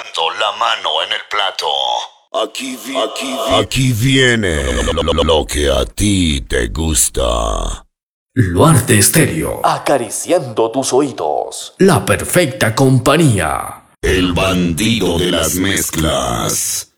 colocando la mano en el plato. Aquí viene lo que a ti te gusta. Luarte Estéreo, Acariciando tus oídos. la perfecta compañía. El bandido de las mezclas.